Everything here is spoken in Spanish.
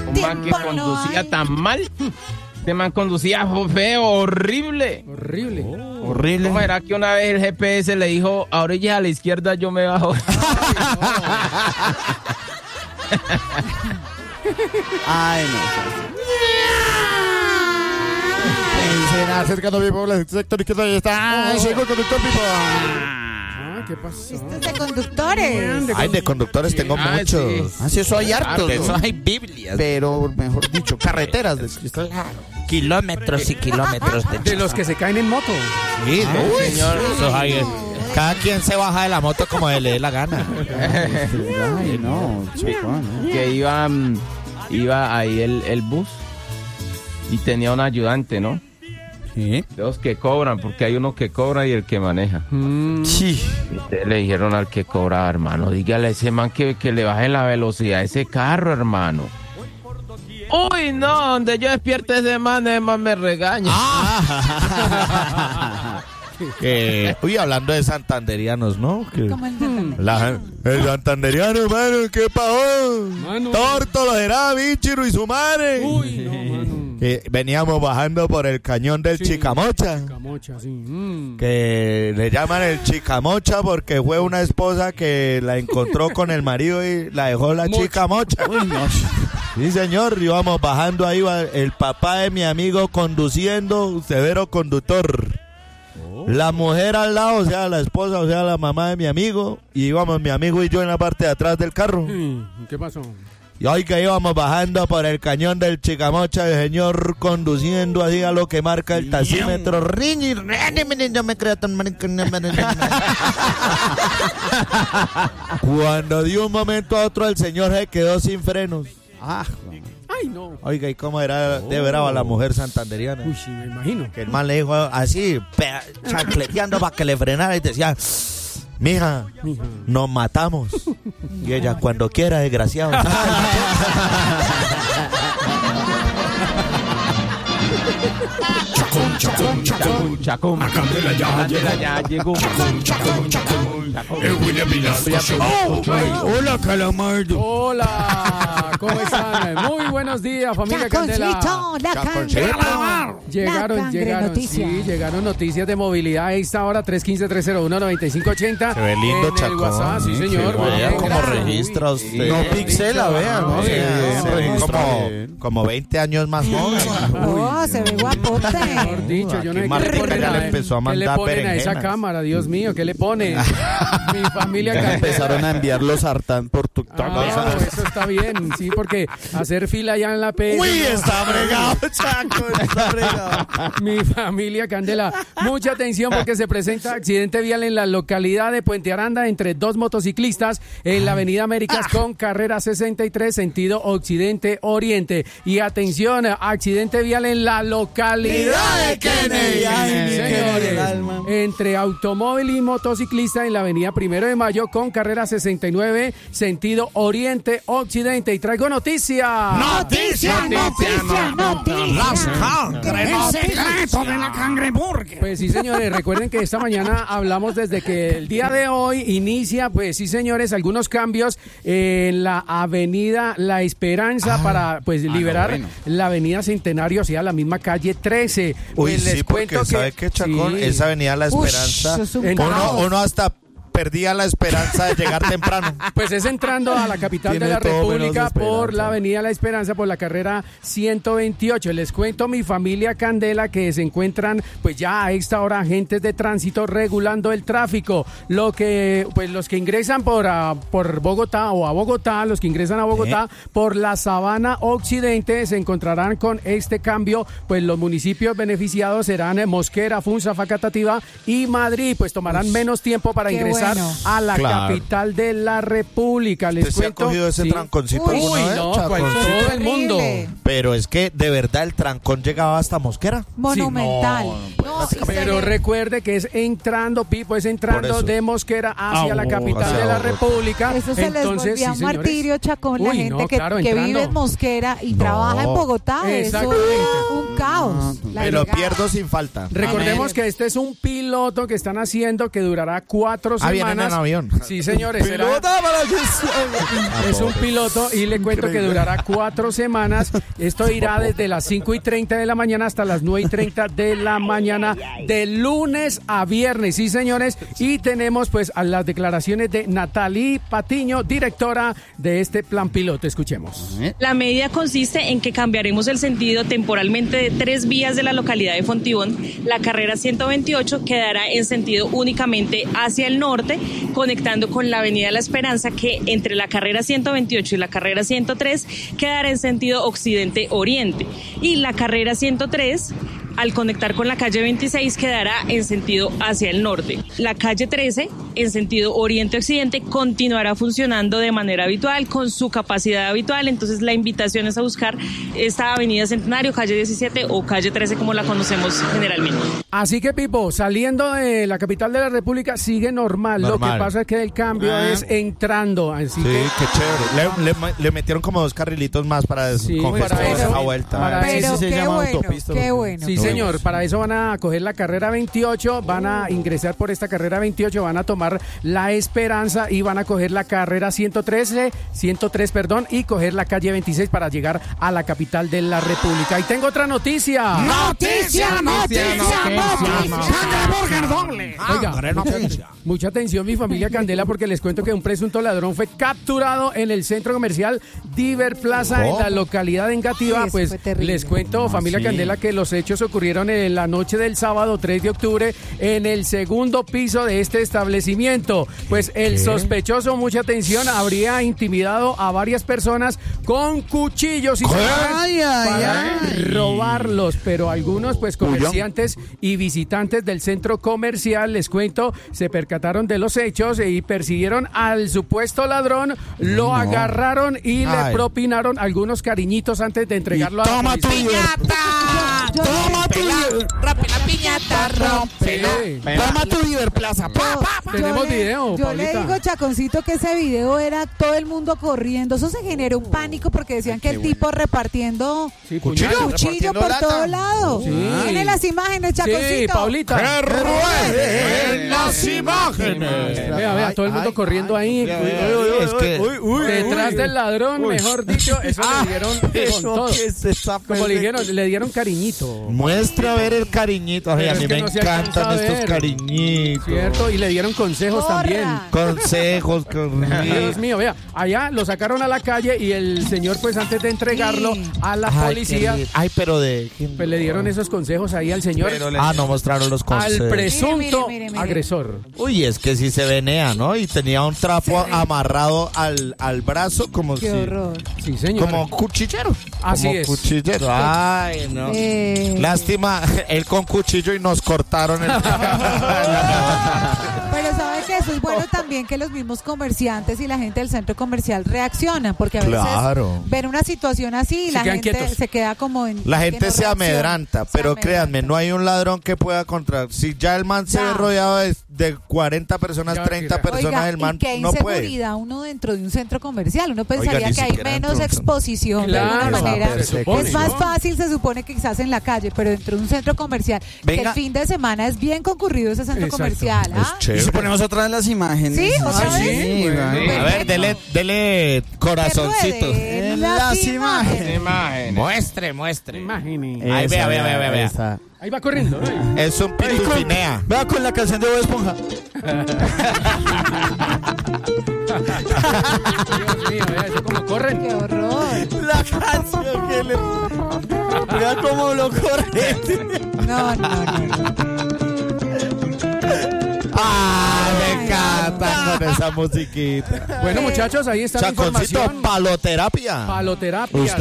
Un man que conducía tan mal. Este man conducía feo, horrible. Horrible. ¿Cómo era que una vez el GPS le dijo, a orillas a la izquierda yo me bajo? Ay, no. Acercando mi pueblo, sector izquierdo, ahí está. Llegó el conductor, Pipo. ¿Qué pasó? Esto es de conductores. Ay, de conductores tengo muchos. Sí. Sí, eso hay hartos. De eso ¿no? hay Biblias. Pero, mejor dicho, carreteras. Kilómetros y kilómetros De los que se caen en moto. Sí, Señor. Eso hay. Cada quien se baja de la moto como le dé la gana. Ay, no, chico, no. Que iba ahí el bus y tenía un ayudante, ¿no? Sí. Los que cobran, porque hay uno que cobra y el que maneja. Sí. Y ustedes le dijeron al que cobraba, hermano, dígale a ese man que le baje la velocidad a ese carro, hermano. Uy, no, donde yo despierte ese man me regaña. Uy, hablando de santanderianos, ¿no? Como el de- El santanderiano, hermano, ¿qué pasó? Mano. Tórtolo, será, Bichiro y su madre. Uy, no, mano. Que veníamos bajando por el cañón del Sí. Chicamocha. Camocha, sí. Que le llaman el Chicamocha porque fue una esposa que la encontró con el marido y la dejó la Chicamocha. Sí, señor, íbamos bajando ahí, va el papá de mi amigo conduciendo, severo conductor. La mujer al lado, o sea, la esposa, o sea, la mamá de mi amigo, y íbamos mi amigo y yo en la parte de atrás del carro. ¿Qué pasó? Y hoy que íbamos bajando por el cañón del Chicamocha, el señor conduciendo así a lo que marca el taxímetro. Yo me creo tan Cuando de un momento a otro el señor se quedó sin frenos. Ay, no. Oiga, ¿y cómo era de brava la mujer santanderiana? Uy, sí, me imagino. Que el man le dijo así, chancleteando para que le frenara y decía, mija, nos matamos. Y ella, cuando quiera, desgraciado. Chacón. Candela ya llegó. El William Vilasco Show. Hola, Calamardo. Hola, ¿cómo están? Muy buenos días, familia Candela. Chaconcito, la cangre. Llegaron, sí, llegaron noticias de movilidad a esta hora, 315-301-9580. Se ve lindo, en el Chacón. WhatsApp, sí, señor. Vea Bien, cómo gracias. registra usted. No pixela, vean, ¿no? Sí, Se ve como 20 años más joven. Oh, se ve guapote. Mejor dicho, yo no sé Aquí qué le Martica ponen ya le a- empezó a ¿qué le mandar ponen a esa berenjenas. cámara? Dios mío, ¿qué le ponen? Mi familia Ya Candela. empezaron a enviar los sartán por TikTok. Ah, eso está bien, sí, porque hacer fila ya en la P. Uy, está bregado, Chaco, está bregado. Mi familia Candela, mucha atención porque se presenta accidente vial en la localidad de Puente Aranda entre dos motociclistas en la avenida Américas con carrera 63 sentido occidente-oriente. Y atención, accidente vial en la localidad de Kennedy. Ay, Señores, el alma. entre automóvil y motociclista en la avenida 1 de Mayo con carrera 69 sentido oriente-occidente. Y traigo noticia. Noticia. El secreto de la cangreburger. Pues sí, señores, recuerden que esta mañana hablamos desde que el día de hoy inicia, pues sí, señores, algunos cambios en la avenida La Esperanza para, pues, liberar la avenida Centenario, o sea, la misma calle 13. Uy, Pues, les sí, porque cuento que- ¿sabe qué, Chacón? sí. Esa avenida La Ush, Esperanza, eso es un uno- caos. uno hasta perdía la esperanza de llegar temprano. Pues es entrando a la capital de Tiene la todo menos República esperanza. por la avenida La Esperanza, por la carrera 128. Les cuento, mi familia Candela, que se encuentran pues ya a esta hora agentes de tránsito regulando el tráfico. Lo que, pues los que ingresan por Bogotá o a Bogotá, los que ingresan a Bogotá por la Sabana Occidente se encontrarán con este cambio. Pues los municipios beneficiados serán Mosquera, Funza, Facatativá y Madrid. Pues tomarán menos tiempo para qué ingresar bueno. a la Claro. capital de la República. Les ¿Usted se ha cuento. cogido ese sí. tranconcito Uy, alguna vez, no, Chacón? ¿cuál? Todo el mundo. Horrible. Pero es que de verdad el trancón llegaba hasta Mosquera. Monumental. No, y se Pero ve- recuerde que es entrando, Pipo, es Por entrando eso. de Mosquera hacia la capital hacia de la Bogotá. República. Eso se les volvía sí, un señores. martirio, Chacón, la Uy, gente no, que, claro, que entrando. vive en Mosquera y trabaja en Bogotá. Eso Exactamente. es un caos. La Me lo llegada. pierdo sin falta. Recordemos que este es un piloto que están haciendo que durará 4 semanas. vienen semanas. en avión. Sí, señores. Es un piloto y le cuento que durará 4 semanas. Esto irá desde las 5:30 de la mañana hasta las 9:30 de la mañana, de lunes a viernes. Sí, señores. Y tenemos pues a las declaraciones de Natalie Patiño, directora de este plan piloto. Escuchemos. La medida consiste en que cambiaremos el sentido temporalmente de 3 vías de la localidad de Fontibón. La carrera 128 quedará en sentido únicamente hacia el norte, conectando con la avenida La Esperanza, que entre la carrera 128 y la carrera 103 quedará en sentido occidente-oriente. Y la carrera 103, al conectar con la calle 26, quedará en sentido hacia el norte. La calle 13, en sentido oriente-occidente, continuará funcionando de manera habitual, con su capacidad habitual. Entonces la invitación es a buscar esta avenida Centenario, calle 17 o calle 13, como la conocemos generalmente. Así que, Pipo, saliendo de la capital de la República sigue normal. Lo que pasa es que el cambio es entrando. Así Sí, que qué chévere. Le metieron como 2 carrilitos más para congestionar esa vuelta. Pero se qué llama bueno, autopista. qué bueno. Sí, señor, para eso van a coger la carrera 28, van a ingresar por esta carrera 28, van a tomar La Esperanza y van a coger la carrera 103, y coger la calle 26 para llegar a la capital de la República. Y tengo otra noticia. Noticia. Cangreburger doble. Oiga, mucha atención, mi familia Candela, porque les cuento que un presunto ladrón fue capturado en el centro comercial Diver Plaza, en la localidad de Engativá. Sí, Pues fue terrible. les cuento, familia Candela, que los hechos ocurrieron en la noche del sábado 3 de octubre en el segundo piso de este establecimiento. Pues el sospechoso, mucha atención, habría intimidado a varias personas con cuchillos y para robarlos, pero algunos pues comerciantes y visitantes del centro comercial, les cuento, se percataron de los hechos y persiguieron al supuesto ladrón, lo agarraron y le propinaron algunos cariñitos antes de entregarlo a la Toma tu policía. Toma tu Rompe la piñata, rómpela. Toma tu Diver Plaza. Tenemos video, Yo le Paulita. digo, Chaconcito, que ese video era todo el mundo corriendo. Eso se generó un pánico porque decían que el tipo repartiendo Sí, cuchillo repartiendo por lata. todos lados. Sí. Tiene las imágenes, Chaconcito. Sí, Paulita. En las imágenes. Vea, todo el mundo corriendo ahí. Es que Detrás del ladrón, mejor dicho, eso le dieron con todo. Como le dijeron, le dieron cariñito. muestra a ver el cariñito. Ay, Pero a es mí que me no se alcanza encantan a estos ver. cariñitos. ¿Cierto? Y le dieron consejos también. Consejos. Dios mío, vea, allá lo sacaron a la calle y el señor, pues antes de entregarlo a la policía, Ay, pero de... pues le dieron esos consejos ahí al señor, no mostraron los consejos. al presunto Mire. agresor. Uy, es que sí se venea, ¿no? Y tenía un trapo amarrado al brazo como Qué si... horror. Sí, señor. Como cuchillero. Así como es. Cuchillero. Ay, no. Lástima, él con cuchillo y nos cortaron el... Pero ¿sabe que eso es bueno también, que los mismos comerciantes y la gente del centro comercial reaccionan? Porque a veces Claro. ven una situación así y Se la quedan gente quietos. se queda como en... La que gente no se reacciona. amedranta, Se pero amedranta. créanme, no hay un ladrón que pueda contra... Si ya el man se Ya. ve rodeado de 40 personas, Ya, 30 mira. personas, Oiga, el man y qué no puede. inseguridad uno dentro de un centro comercial. Uno pensaría ni que hay siquiera menos dentro de un- exposición de Claro, alguna manera. se supone, Es más ¿no? fácil, se supone, que quizás en la calle, pero dentro de un centro comercial, que Venga. el fin de semana es bien concurrido ese centro Exacto. comercial. ¿Ah? Y si ponemos otra vez las imágenes. Sí, otra vez. Sí, Bueno. va. A ver, dele corazoncitos. Que rueden Las las imágenes. Imágenes. Muestre. Imagínate. Ahí, vea. Esa. Ahí va corriendo. ¿no? Es un pitufinea. Vea con la canción de Bob Esponja. Dios mío, vea eso como corren. Qué horror. La canción que le... Vea cómo lo corre. No. Me encanta con esa musiquita. Bueno, muchachos, ahí está la Chaconcito, información. paloterapia. Paloterapia.